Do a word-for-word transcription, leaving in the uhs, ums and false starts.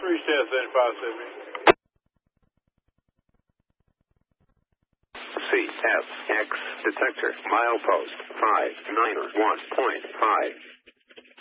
three stand seventy-five seventy. C F X detector milepost five nine one point five.